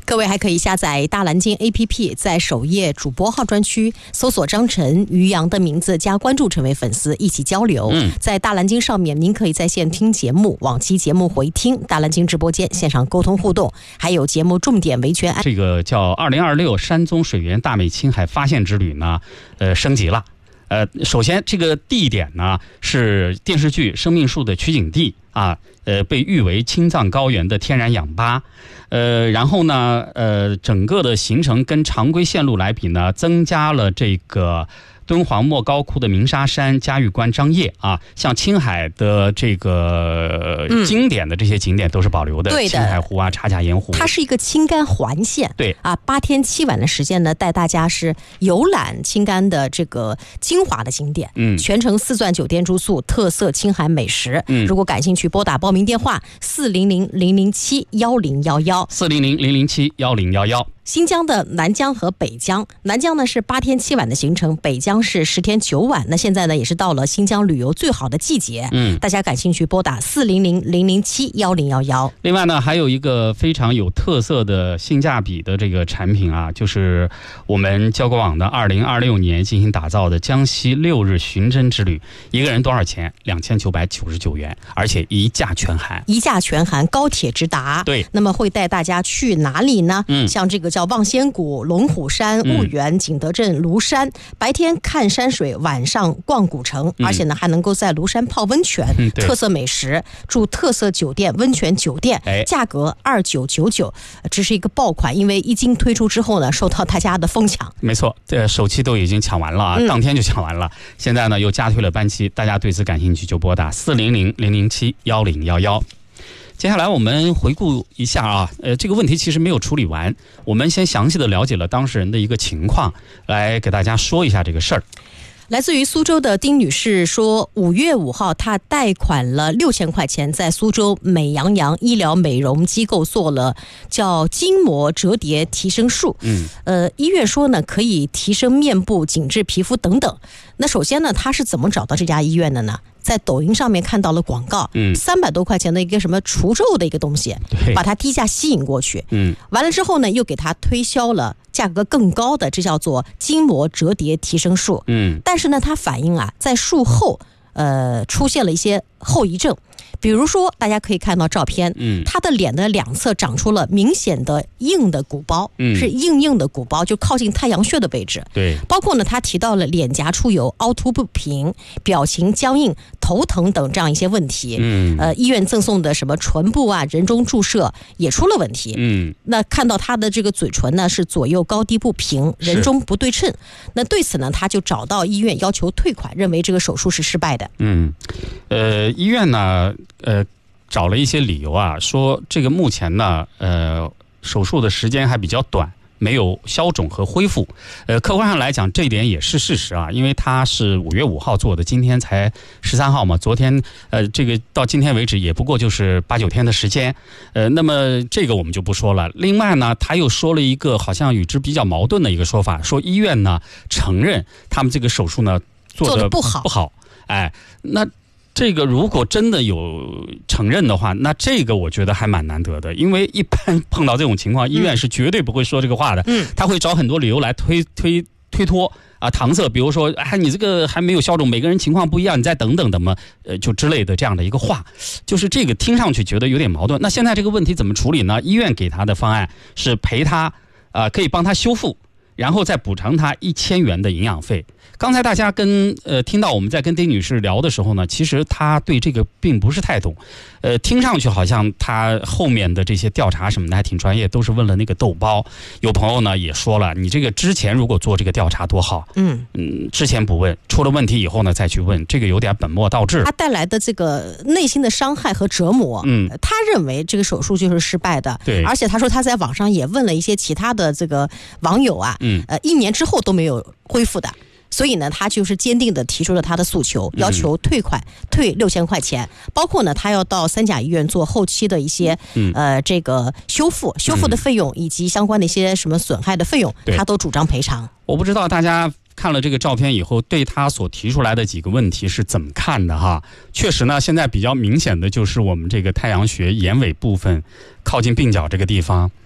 各位还可以下载大蓝鲸 APP， 在首页主播号专区搜索张晨、于洋的名字加关注，成为粉丝，一起交流。在大蓝鲸上面，您可以在线听节目、往期节目回听，大蓝鲸直播间线上沟通互动，还有节目重点维权。 这个叫2026山宗水源大美青海发现之旅呢，升级了。首先这个地点呢是电视剧《生命树》的取景地啊，被誉为青藏高原的天然氧吧。然后呢，整个的行程跟常规线路来比呢，增加了这个敦煌莫高窟的鸣沙山、嘉峪关张掖啊，像青海的这个经典的这些景点都是保留的， 对的， 青海湖啊、茶卡盐湖， 它是一个青甘环线， 对啊，8天7晚的时间呢，带大家是游览青甘的这个精华的景点，全程4钻酒店住宿，特色青海美食。如果感兴趣，拨打报名电话400-007-1011，400-007-1011。新疆的南疆和北疆，南疆呢是8天7晚的行程，北疆是10天9晚。那现在呢也是到了新疆旅游最好的季节，大家感兴趣拨打400-007-1011。 另外呢，还有一个非常有特色的性价比的这个产品啊，就是我们交国网的2026年进行打造的江西6日寻真之旅，一个人多少钱？2999元，而且一价全含， 一价全含，高铁直达。 对， 那么会带大家去哪里呢？像这个叫望仙谷、龙虎山、婺源、景德镇、庐山，白天看山水，晚上逛古城，而且呢还能够在庐山泡温泉，特色美食，住特色酒店、温泉酒店，价格2999，这是一个爆款，因为一经推出之后呢，受到大家的疯抢。 没错，首期都已经抢完了啊，当天就抢完了。现在呢又加推了班期，大家对此感兴趣就拨打400-007-1011。接下来我们回顾一下啊，这个问题其实没有处理完，我们先详细的了解了当事人的一个情况，来给大家说一下这个事儿。 来自于苏州的丁女士说，5月5号她贷款了6000块钱，在苏州美羊羊医疗美容机构做了叫筋膜折叠提升术。医院说呢可以提升面部、紧致皮肤等等。那首先呢，她是怎么找到这家医院的呢？在抖音上面看到了广告，300多块钱的一个什么除皱的一个东西，把他低价吸引过去。完了之后呢，又给他推销了价格更高的，这叫做筋膜折叠提升术。但是呢，他反映啊，在术后出现了一些后遗症。比如说大家可以看到照片，他的脸的两侧长出了明显的硬的鼓包，是硬的鼓包，就靠近太阳穴的位置。 对， 包括呢他提到了脸颊出油、凹凸不平、表情僵硬、头疼等这样一些问题。医院赠送的什么唇部啊、人中注射也出了问题。那看到他的这个嘴唇呢是左右高低不平，人中不对称。那对此呢，他就找到医院要求退款，认为这个手术是失败的。 医院呢找了一些理由啊，说这个目前呢手术的时间还比较短，没有消肿和恢复。客观上来讲，这一点也是事实啊，因为他是5月5号做的，今天才13号嘛，昨天这个到今天为止也不过就是8、9天的时间。那么这个我们就不说了。另外呢，他又说了一个好像与之比较矛盾的一个说法，说医院呢承认他们这个手术呢做得不好。那这个如果真的有承认的话，那这个我觉得还蛮难得的，因为一般碰到这种情况，医院是绝对不会说这个话的。他会找很多理由来推脱啊，搪塞，比如说你这个还没有消肿，每个人情况不一样，你再等等的嘛，就之类的这样的一个话，就是这个听上去觉得有点矛盾。那现在这个问题怎么处理呢？医院给他的方案是赔他可以帮他修复，然后再补偿他1000元的营养费。刚才大家听到我们在跟丁女士聊的时候呢，其实她对这个并不是太懂，听上去好像她后面的这些调查什么的还挺专业，都是问了那个豆包。有朋友呢也说了，你这个之前如果做这个调查多好，之前不问，出了问题以后呢再去问，这个有点本末倒置。他带来的这个内心的伤害和折磨，他认为这个手术就是失败的。 对， 而且他说他在网上也问了一些其他的这个网友啊，1年之后都没有恢复的。所以呢，他就是坚定地提出了他的诉求，要求退款，退6000块钱，包括呢，他要到三甲医院做后期的一些这个修复的费用，以及相关的一些什么损害的费用，他都主张赔偿。 我不知道大家看了这个照片以后，对他所提出来的几个问题是怎么看的哈？确实呢，现在比较明显的就是我们这个太阳穴眼尾部分靠近鬓角这个地方